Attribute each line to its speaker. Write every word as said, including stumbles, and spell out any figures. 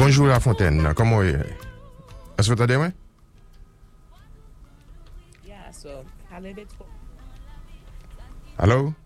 Speaker 1: Bonjour La Fontaine, comment est? Est-ce que vous entendez, ouais?
Speaker 2: Yeah, so how did it?
Speaker 1: Hello?